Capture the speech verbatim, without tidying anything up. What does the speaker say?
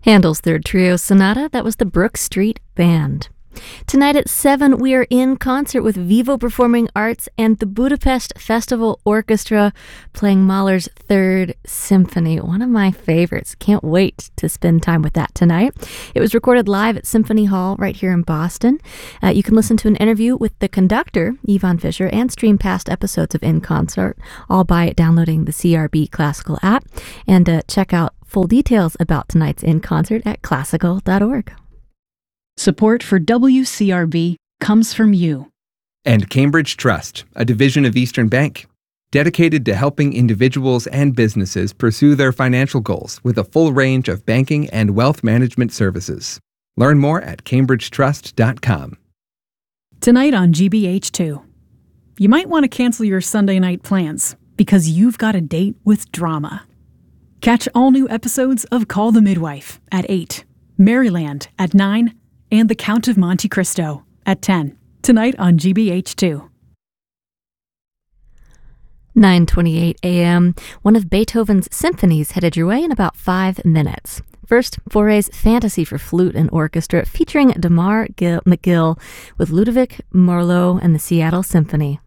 Handel's Third Trio Sonata, that was the Brook Street Band. Tonight at seven, we are in concert with Vivo Performing Arts and the Budapest Festival Orchestra playing Mahler's Third Symphony, one of my favorites. Can't wait to spend time with that tonight. It was recorded live at Symphony Hall right here in Boston. Uh, you can listen to an interview with the conductor, Ivan Fischer, and stream past episodes of In Concert, all by downloading the C R B Classical app. And uh, check out full details about tonight's In Concert at classical dot org. Support for W C R B comes from you. And Cambridge Trust, a division of Eastern Bank, dedicated to helping individuals and businesses pursue their financial goals with a full range of banking and wealth management services. Learn more at cambridge trust dot com. Tonight on G B H two, you might want to cancel your Sunday night plans because you've got a date with drama. Catch all new episodes of Call the Midwife at eight, Maryland at nine, and The Count of Monte Cristo at ten, tonight on G B H two. nine twenty-eight a.m. One of Beethoven's symphonies headed your way in about five minutes. First, Fauré's Fantasy for Flute and Orchestra featuring Damar Gil- McGill with Ludovic Morlot and the Seattle Symphony.